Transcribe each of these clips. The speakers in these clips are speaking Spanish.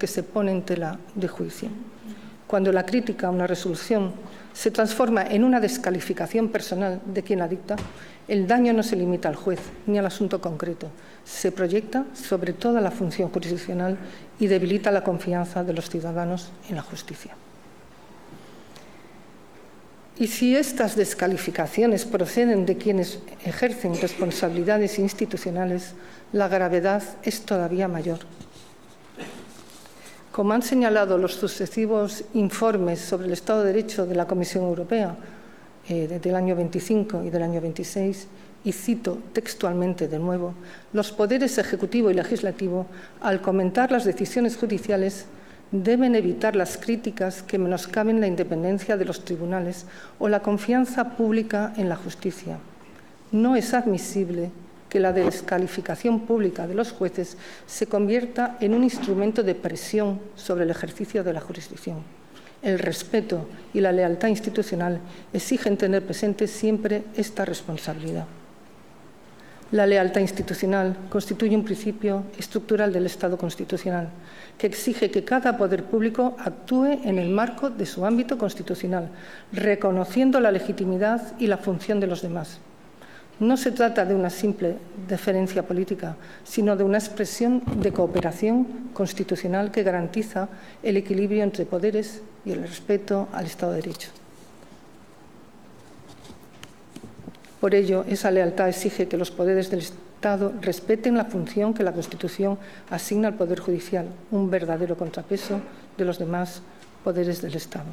que se pone en tela de juicio. Cuando la crítica a una resolución se transforma en una descalificación personal de quien la dicta, el daño no se limita al juez ni al asunto concreto, se proyecta sobre toda la función jurisdiccional y debilita la confianza de los ciudadanos en la justicia. Y si estas descalificaciones proceden de quienes ejercen responsabilidades institucionales, la gravedad es todavía mayor. Como han señalado los sucesivos informes sobre el Estado de Derecho de la Comisión Europea del año 25 y del año 26, y cito textualmente de nuevo, los poderes ejecutivo y legislativo, al comentar las decisiones judiciales, deben evitar las críticas que menoscaben la independencia de los tribunales o la confianza pública en la justicia. No es admisible que la descalificación pública de los jueces se convierta en un instrumento de presión sobre el ejercicio de la jurisdicción. El respeto y la lealtad institucional exigen tener presente siempre esta responsabilidad. La lealtad institucional constituye un principio estructural del Estado constitucional que exige que cada poder público actúe en el marco de su ámbito constitucional, reconociendo la legitimidad y la función de los demás. No se trata de una simple deferencia política, sino de una expresión de cooperación constitucional que garantiza el equilibrio entre poderes y el respeto al Estado de Derecho. Por ello, esa lealtad exige que los poderes del Estado respeten la función que la Constitución asigna al Poder Judicial, un verdadero contrapeso de los demás poderes del Estado.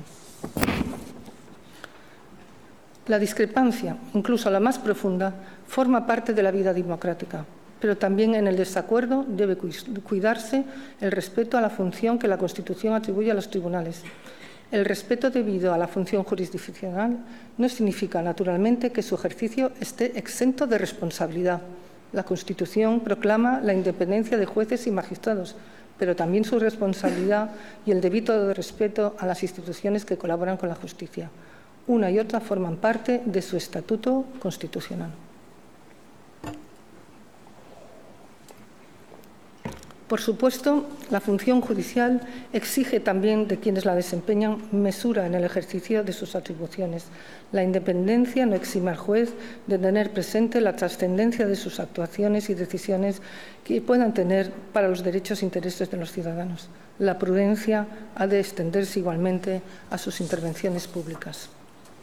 La discrepancia, incluso la más profunda, forma parte de la vida democrática, pero también en el desacuerdo debe cuidarse el respeto a la función que la Constitución atribuye a los tribunales. El respeto debido a la función jurisdiccional no significa, naturalmente, que su ejercicio esté exento de responsabilidad. La Constitución proclama la independencia de jueces y magistrados, pero también su responsabilidad y el debido respeto a las instituciones que colaboran con la justicia. Una y otra forman parte de su estatuto constitucional. Por supuesto, la función judicial exige también de quienes la desempeñan mesura en el ejercicio de sus atribuciones. La independencia no exime al juez de tener presente la trascendencia de sus actuaciones y decisiones que puedan tener para los derechos e intereses de los ciudadanos. La prudencia ha de extenderse igualmente a sus intervenciones públicas.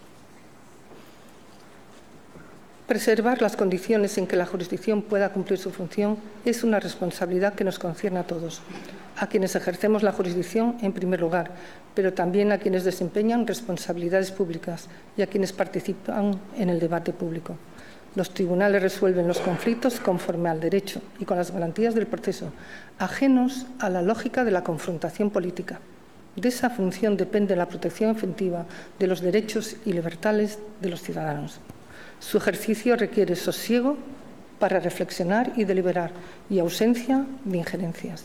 Preservar las condiciones en que la jurisdicción pueda cumplir su función es una responsabilidad que nos concierne a todos, a quienes ejercemos la jurisdicción en primer lugar, pero también a quienes desempeñan responsabilidades públicas y a quienes participan en el debate público. Los tribunales resuelven los conflictos conforme al derecho y con las garantías del proceso, ajenos a la lógica de la confrontación política. De esa función depende la protección efectiva de los derechos y libertades de los ciudadanos. Su ejercicio requiere sosiego para reflexionar y deliberar y ausencia de injerencias.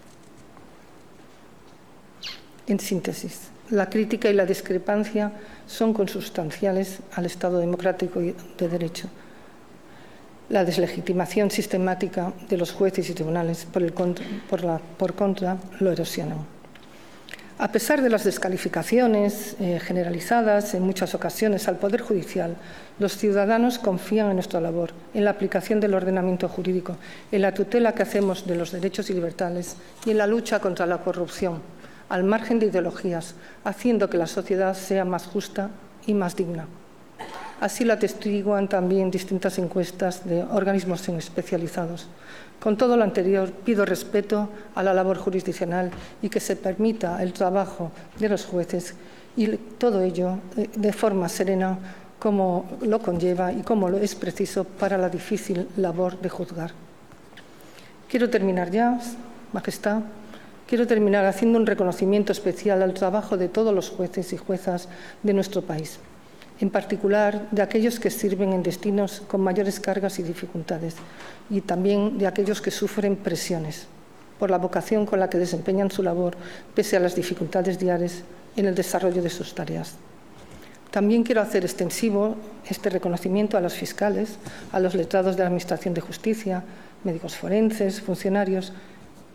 En síntesis, la crítica y la discrepancia son consustanciales al Estado democrático y de derecho. La deslegitimación sistemática de los jueces y tribunales, por contra, lo erosionan. A pesar de las descalificaciones generalizadas en muchas ocasiones al Poder Judicial, los ciudadanos confían en nuestra labor, en la aplicación del ordenamiento jurídico, en la tutela que hacemos de los derechos y libertades y en la lucha contra la corrupción, al margen de ideologías, haciendo que la sociedad sea más justa y más digna. Así lo atestiguan también distintas encuestas de organismos especializados. Con todo lo anterior, pido respeto a la labor jurisdiccional y que se permita el trabajo de los jueces y todo ello de forma serena como lo conlleva y como lo es preciso para la difícil labor de juzgar. Quiero terminar ya, Majestad. Quiero terminar haciendo un reconocimiento especial al trabajo de todos los jueces y juezas de nuestro país, en particular de aquellos que sirven en destinos con mayores cargas y dificultades, y también de aquellos que sufren presiones por la vocación con la que desempeñan su labor, pese a las dificultades diarias en el desarrollo de sus tareas. También quiero hacer extensivo este reconocimiento a los fiscales, a los letrados de la Administración de Justicia, médicos forenses, funcionarios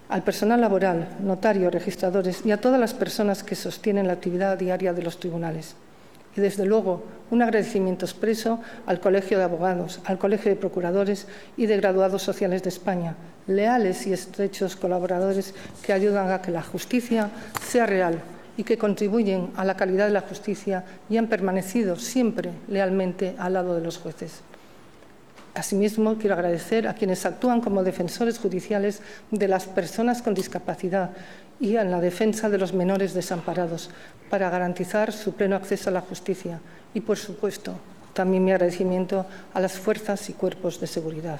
al personal laboral, notarios, registradores y a todas las personas que sostienen la actividad diaria de los tribunales. Y, desde luego, un agradecimiento expreso al Colegio de Abogados, al Colegio de Procuradores y de Graduados Sociales de España, leales y estrechos colaboradores que ayudan a que la justicia sea real y que contribuyen a la calidad de la justicia y han permanecido siempre lealmente al lado de los jueces. Asimismo, quiero agradecer a quienes actúan como defensores judiciales de las personas con discapacidad y en la defensa de los menores desamparados para garantizar su pleno acceso a la justicia y, por supuesto, también mi agradecimiento a las fuerzas y cuerpos de seguridad.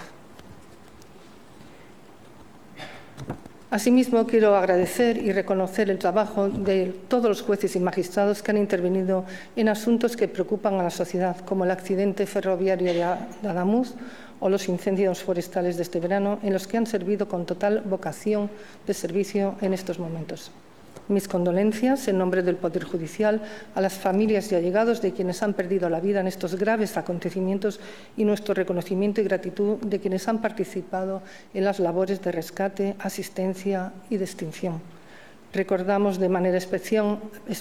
Asimismo, quiero agradecer y reconocer el trabajo de todos los jueces y magistrados que han intervenido en asuntos que preocupan a la sociedad, como el accidente ferroviario de Adamuz o los incendios forestales de este verano, en los que han servido con total vocación de servicio en estos momentos. Mis condolencias, en nombre del Poder Judicial, a las familias y allegados de quienes han perdido la vida en estos graves acontecimientos y nuestro reconocimiento y gratitud de quienes han participado en las labores de rescate, asistencia y de extinción. Recordamos de manera especial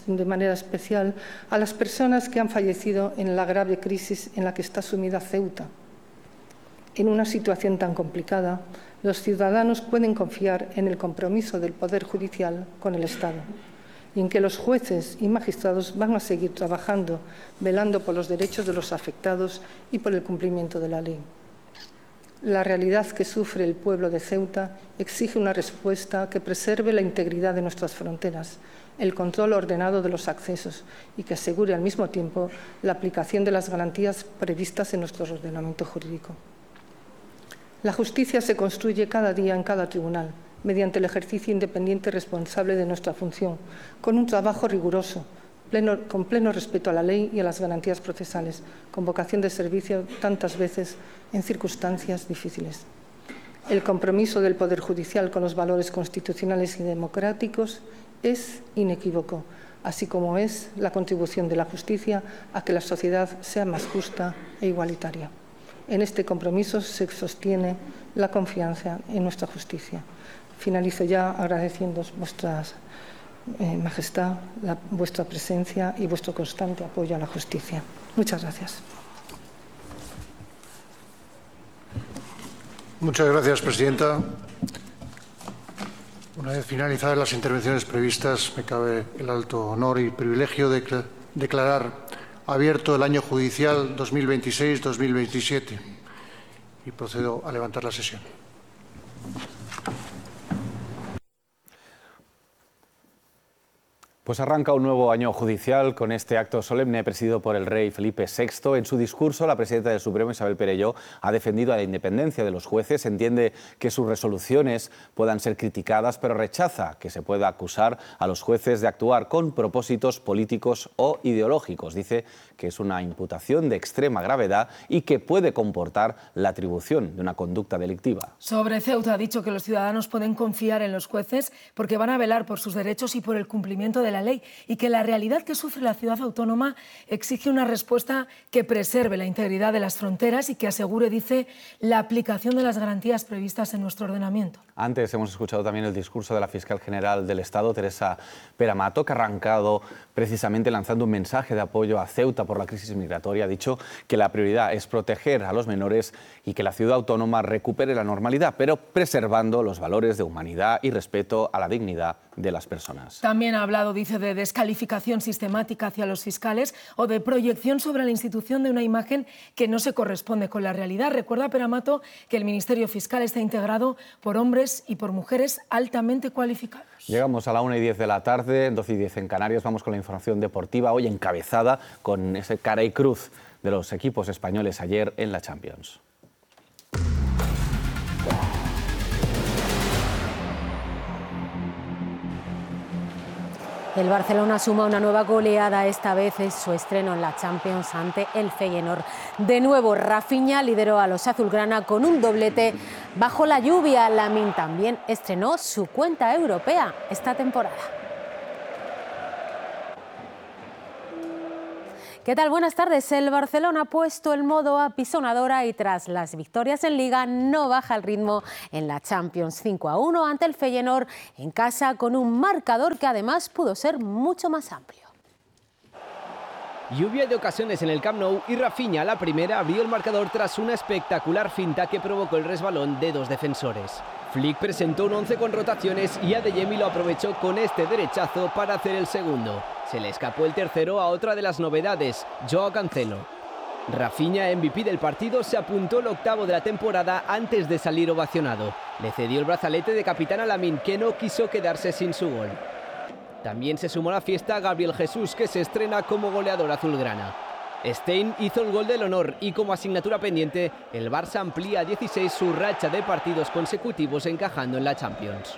a las personas que han fallecido en la grave crisis en la que está sumida Ceuta. En una situación tan complicada, los ciudadanos pueden confiar en el compromiso del Poder Judicial con el Estado y en que los jueces y magistrados van a seguir trabajando, velando por los derechos de los afectados y por el cumplimiento de la ley. La realidad que sufre el pueblo de Ceuta exige una respuesta que preserve la integridad de nuestras fronteras, el control ordenado de los accesos y que asegure al mismo tiempo la aplicación de las garantías previstas en nuestro ordenamiento jurídico. La justicia se construye cada día en cada tribunal, mediante el ejercicio independiente y responsable de nuestra función, con un trabajo riguroso, con pleno respeto a la ley y a las garantías procesales, con vocación de servicio tantas veces en circunstancias difíciles. El compromiso del Poder Judicial con los valores constitucionales y democráticos es inequívoco, así como es la contribución de la justicia a que la sociedad sea más justa e igualitaria. En este compromiso se sostiene la confianza en nuestra justicia. Finalizo ya agradeciendo vuestra majestad, vuestra presencia y vuestro constante apoyo a la justicia. Muchas gracias. Muchas gracias, presidenta. Una vez finalizadas las intervenciones previstas, me cabe el alto honor y privilegio de declarar abierto el año judicial 2026-2027 y procedo a levantar la sesión. Pues arranca un nuevo año judicial con este acto solemne presidido por el rey Felipe VI. En su discurso, la presidenta del Supremo, Isabel Perelló, ha defendido a la independencia de los jueces, entiende que sus resoluciones puedan ser criticadas, pero rechaza que se pueda acusar a los jueces de actuar con propósitos políticos o ideológicos. Dice que es una imputación de extrema gravedad y que puede comportar la atribución de una conducta delictiva. Sobre Ceuta ha dicho que los ciudadanos pueden confiar en los jueces porque van a velar por sus derechos y por el cumplimiento de la ley, y que la realidad que sufre la ciudad autónoma exige una respuesta que preserve la integridad de las fronteras y que asegure, dice, la aplicación de las garantías previstas en nuestro ordenamiento. Antes hemos escuchado también el discurso de la fiscal general del Estado, Teresa Peramato, que ha arrancado precisamente lanzando un mensaje de apoyo a Ceuta por la crisis migratoria. Ha dicho que la prioridad es proteger a los menores y que la ciudad autónoma recupere la normalidad, pero preservando los valores de humanidad y respeto a la dignidad de las personas. También ha hablado, dice, de descalificación sistemática hacia los fiscales o de proyección sobre la institución de una imagen que no se corresponde con la realidad. Recuerda Peramato que el Ministerio Fiscal está integrado por hombres y por mujeres altamente cualificados. Llegamos a la 1:10 de la tarde, 12:10 en Canarias. Vamos con la información deportiva, hoy encabezada con ese cara y cruz de los equipos españoles ayer en la Champions. El Barcelona suma una nueva goleada, esta vez es su estreno en la Champions ante el Feyenoord. De nuevo, Rafinha lideró a los azulgrana con un doblete bajo la lluvia. Lamine también estrenó su cuenta europea esta temporada. ¿Qué tal? Buenas tardes. El Barcelona ha puesto el modo apisonadora y tras las victorias en Liga no baja el ritmo en la Champions. 5-1 ante el Feyenoord en casa con un marcador que además pudo ser mucho más amplio. Lluvia de ocasiones en el Camp Nou y Rafinha, la primera, abrió el marcador tras una espectacular finta que provocó el resbalón de dos defensores. Flick presentó un 11 con rotaciones y Adeyemi lo aprovechó con este derechazo para hacer el segundo. Se le escapó el tercero a otra de las novedades, Joao Cancelo. Rafinha, MVP del partido, se apuntó el octavo de la temporada antes de salir ovacionado. Le cedió el brazalete de capitán a Lamine, que no quiso quedarse sin su gol. También se sumó a la fiesta Gabriel Jesús, que se estrena como goleador azulgrana. Stein hizo el gol del honor y como asignatura pendiente, el Barça amplía a 16 su racha de partidos consecutivos encajando en la Champions.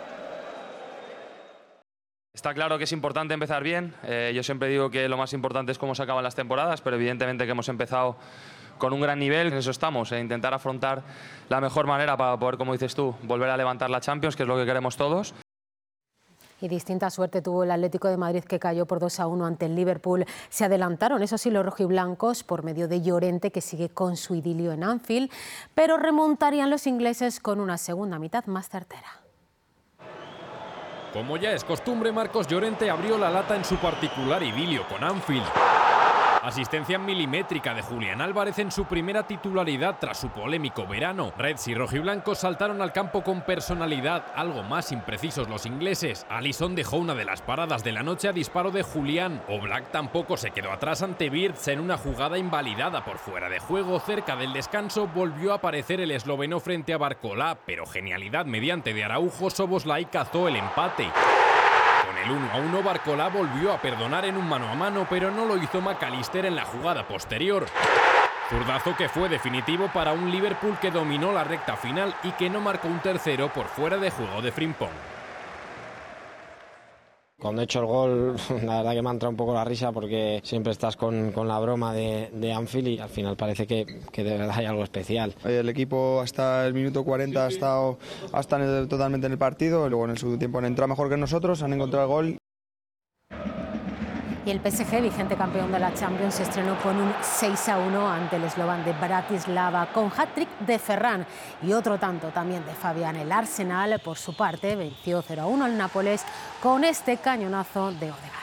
Está claro que es importante empezar bien. Yo siempre digo que lo más importante es cómo se acaban las temporadas, pero evidentemente que hemos empezado con un gran nivel. En eso estamos, intentar afrontar la mejor manera para poder, como dices tú, volver a levantar la Champions, que es lo que queremos todos. Y distinta suerte tuvo el Atlético de Madrid, que cayó por 2-1 ante el Liverpool. Se adelantaron, eso sí, los rojiblancos por medio de Llorente, que sigue con su idilio en Anfield, pero remontarían los ingleses con una segunda mitad más certera. Como ya es costumbre, Marcos Llorente abrió la lata en su particular idilio con Anfield. Asistencia milimétrica de Julián Álvarez en su primera titularidad tras su polémico verano. Reds y rojiblancos saltaron al campo con personalidad, algo más imprecisos los ingleses. Alisson dejó una de las paradas de la noche a disparo de Julián. Oblak tampoco se quedó atrás ante Wirtz en una jugada invalidada por fuera de juego. Cerca del descanso volvió a aparecer el esloveno frente a Barcolá, pero genialidad mediante de Araujo, Szoboszlai cazó el empate. Con el 1-1, Barcolá volvió a perdonar en un mano a mano, pero no lo hizo McAllister en la jugada posterior. Zurdazo que fue definitivo para un Liverpool que dominó la recta final y que no marcó un tercero por fuera de juego de Frimpong. Cuando he hecho el gol, la verdad que me ha entrado un poco la risa porque siempre estás con la broma de Anfield y al final parece que de verdad hay algo especial. El equipo hasta el minuto 40 ha estado totalmente en el partido, luego en el segundo tiempo han entrado mejor que nosotros, han encontrado el gol. Y el PSG, vigente campeón de la Champions, se estrenó con un 6-1 ante el eslován de Bratislava, con hat-trick de Ferran y otro tanto también de Fabián. El Arsenal, por su parte, venció 0-1 al Nápoles con este cañonazo de Odegaard.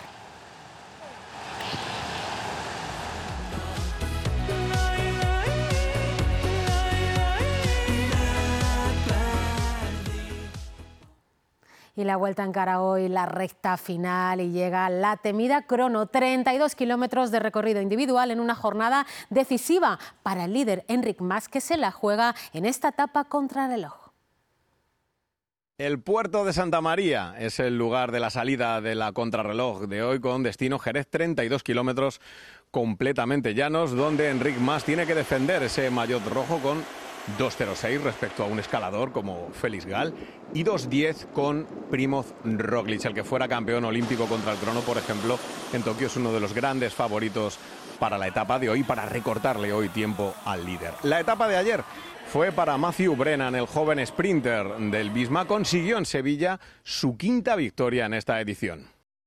Y la Vuelta encara hoy la recta final y llega la temida crono. 32 kilómetros de recorrido individual en una jornada decisiva para el líder Enric Mas, que se la juega en esta etapa contrarreloj. El puerto de Santa María es el lugar de la salida de la contrarreloj de hoy, con destino Jerez. 32 kilómetros completamente llanos, donde Enric Mas tiene que defender ese maillot rojo con 2.06 respecto a un escalador como Félix Gal y 2.10 con Primoz Roglic, el que fuera campeón olímpico contra el crono, por ejemplo, en Tokio. Es uno de los grandes favoritos para la etapa de hoy, para recortarle hoy tiempo al líder. La etapa de ayer fue para Matthew Brennan, el joven sprinter del Visma. Consiguió en Sevilla su quinta victoria en esta edición.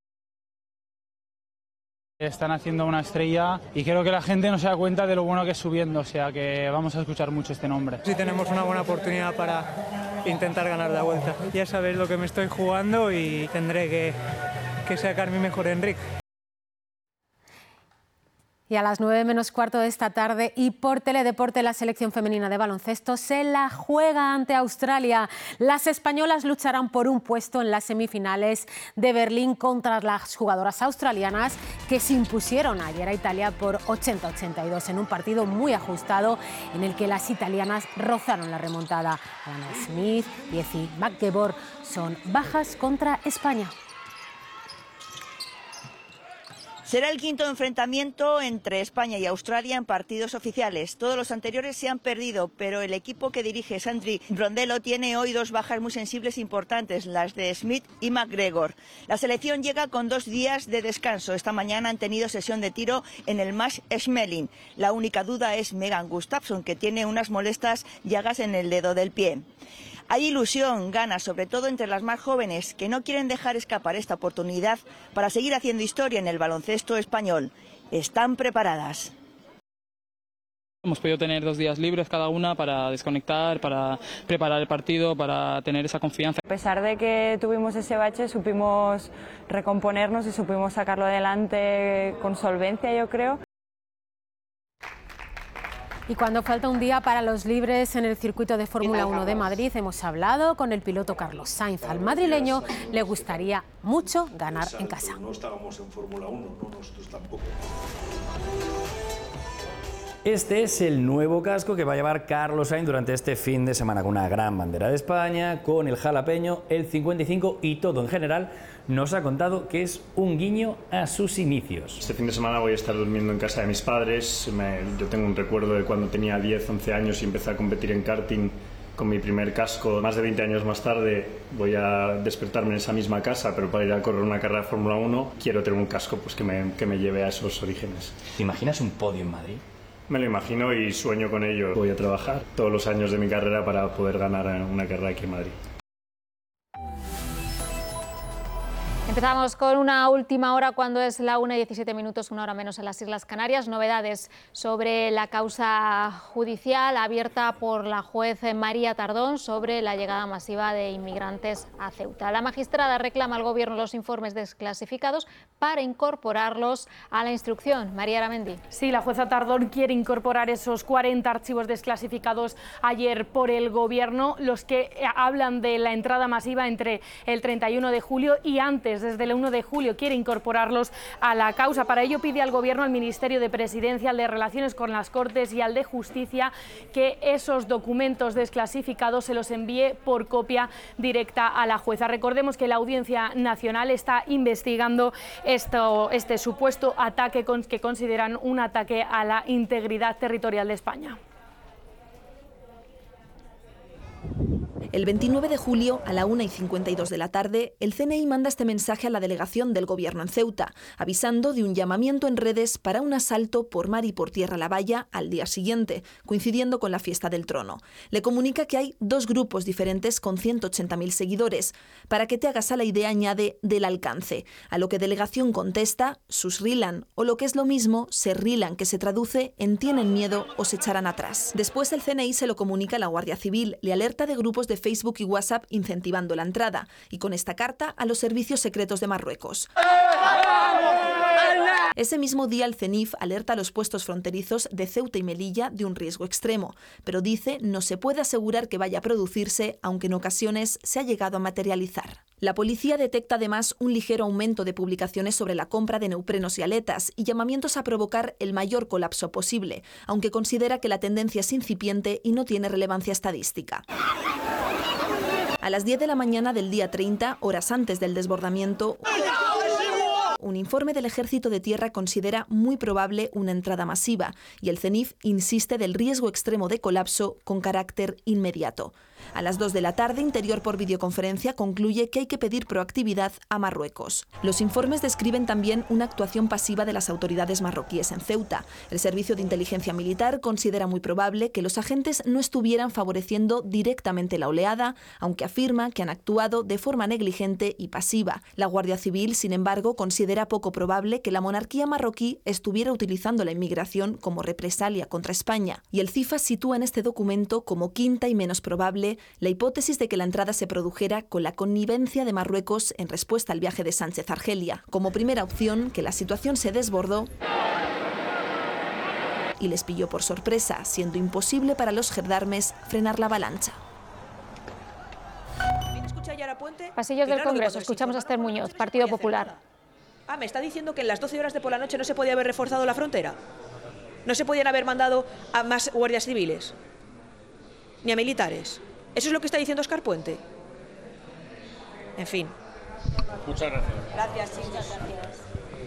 Están haciendo una estrella y creo que la gente no se da cuenta de lo bueno que es subiendo, o sea que vamos a escuchar mucho este nombre. Sí, tenemos una buena oportunidad para intentar ganar la Vuelta. Ya sabéis lo que me estoy jugando y tendré que sacar mi mejor Enric. Y a las 9 menos cuarto de esta tarde y por Teledeporte, la selección femenina de baloncesto se la juega ante Australia. Las españolas lucharán por un puesto en las semifinales de Berlín contra las jugadoras australianas, que se impusieron ayer a Italia por 80-82 en un partido muy ajustado en el que las italianas rozaron la remontada. Anna Smith y Ezi McGevour son bajas contra España. Será el quinto enfrentamiento entre España y Australia en partidos oficiales. Todos los anteriores se han perdido, pero el equipo que dirige Sandri Brondello tiene hoy dos bajas muy sensibles e importantes, las de Smith y McGregor. La selección llega con 2 días de descanso. Esta mañana han tenido sesión de tiro en el Mas Schmeling. La única duda es Megan Gustafsson, que tiene unas molestas llagas en el dedo del pie. Hay ilusión, ganas, sobre todo entre las más jóvenes, que no quieren dejar escapar esta oportunidad para seguir haciendo historia en el baloncesto español. están preparadas. Hemos podido tener 2 días libres cada una para desconectar, para preparar el partido, para tener esa confianza. A pesar de que tuvimos ese bache, supimos recomponernos y supimos sacarlo adelante con solvencia, yo creo. Y cuando falta un día para los libres en el circuito de Fórmula 1 de Madrid, hemos hablado con el piloto Carlos Sainz. Al madrileño le gustaría mucho ganar en casa. No estábamos en Fórmula 1, no nosotros tampoco. Este es el nuevo casco que va a llevar Carlos Sainz durante este fin de semana, con una gran bandera de España, con el jalapeño, el 55 y todo en general. Nos ha contado que es un guiño a sus inicios. Este fin de semana voy a estar durmiendo en casa de mis padres. Yo tengo un recuerdo de cuando tenía 10, 11 años y empecé a competir en karting con mi primer casco. Más de 20 años más tarde voy a despertarme en esa misma casa, pero para ir a correr una carrera de Fórmula 1 quiero tener un casco pues, que me lleve a esos orígenes. ¿Te imaginas un podio en Madrid? Me lo imagino y sueño con ello. Voy a trabajar todos los años de mi carrera para poder ganar una carrera aquí en Madrid. Empezamos con una última hora cuando es la 1:17, una hora menos en las Islas Canarias. Novedades sobre la causa judicial abierta por la juez María Tardón sobre la llegada masiva de inmigrantes a Ceuta. La magistrada reclama al Gobierno los informes desclasificados para incorporarlos a la instrucción. María Aramendi. Sí, la jueza Tardón quiere incorporar esos 40 archivos desclasificados ayer por el Gobierno, los que hablan de la entrada masiva entre el 31 de julio y antes. Desde el 1 de julio quiere incorporarlos a la causa. Para ello pide al Gobierno, al Ministerio de Presidencia, al de Relaciones con las Cortes y al de Justicia que esos documentos desclasificados se los envíe por copia directa a la jueza. Recordemos que la Audiencia Nacional está investigando este supuesto ataque que consideran un ataque a la integridad territorial de España. El 29 de julio, a la 1:52 de la tarde, el CNI manda este mensaje a la delegación del Gobierno en Ceuta, avisando de un llamamiento en redes para un asalto por mar y por tierra a la valla al día siguiente, coincidiendo con la fiesta del trono. Le comunica que hay 2 grupos diferentes con 180.000 seguidores. Para que te hagas a la idea, añade del alcance. A lo que delegación contesta, sus rilan, o lo que es lo mismo, se rilan, que se traduce en tienen miedo o se echarán atrás. Después el CNI se lo comunica a la Guardia Civil, le alerta de grupos de Facebook y WhatsApp incentivando la entrada, y con esta carta a los servicios secretos de Marruecos. Ese mismo día el CENIF alerta a los puestos fronterizos de Ceuta y Melilla de un riesgo extremo, pero dice no se puede asegurar que vaya a producirse, aunque en ocasiones se ha llegado a materializar. La policía detecta además un ligero aumento de publicaciones sobre la compra de neoprenos y aletas y llamamientos a provocar el mayor colapso posible, aunque considera que la tendencia es incipiente y no tiene relevancia estadística. A las 10 de la mañana del día 30, horas antes del desbordamiento, un informe del Ejército de Tierra considera muy probable una entrada masiva y el CENIF insiste del riesgo extremo de colapso con carácter inmediato. A las 2 de la tarde, Interior por videoconferencia concluye que hay que pedir proactividad a Marruecos. Los informes describen también una actuación pasiva de las autoridades marroquíes en Ceuta. El Servicio de Inteligencia Militar considera muy probable que los agentes no estuvieran favoreciendo directamente la oleada, aunque afirma que han actuado de forma negligente y pasiva. La Guardia Civil, sin embargo, considera poco probable que la monarquía marroquí estuviera utilizando la inmigración como represalia contra España. Y el CIFAS sitúa en este documento como quinta y menos probable la hipótesis de que la entrada se produjera con la connivencia de Marruecos en respuesta al viaje de Sánchez a Argelia. Como primera opción, que la situación se desbordó y les pilló por sorpresa, siendo imposible para los gendarmes frenar la avalancha. Pasillos del Congreso, escuchamos a Esther Muñoz, Partido Popular. ¿Me está diciendo que en las 12 horas de por la noche no se podía haber reforzado la frontera? ¿No se podían haber mandado a más guardias civiles? Ni a militares. ¿Eso es lo que está diciendo Óscar Puente? En fin. Muchas gracias. Gracias, muchas gracias.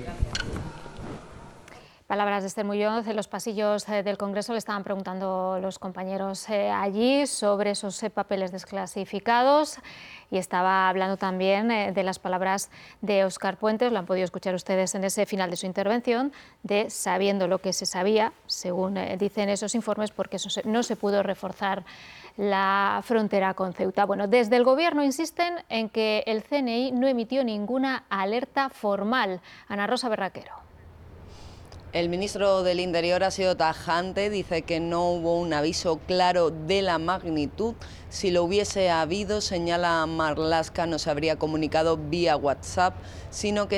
Palabras de Esther Muñoz. En los pasillos del Congreso le estaban preguntando los compañeros allí sobre esos papeles desclasificados y estaba hablando también de las palabras de Óscar Puente, lo han podido escuchar ustedes en ese final de su intervención, de sabiendo lo que se sabía, según dicen esos informes, porque no se pudo reforzar la frontera con Ceuta. Bueno, desde el Gobierno insisten en que el CNI no emitió ninguna alerta formal. Ana Rosa Berraquero. El ministro del Interior ha sido tajante, dice que no hubo un aviso claro de la magnitud. Si lo hubiese habido, señala Marlaska, no se habría comunicado vía WhatsApp, sino que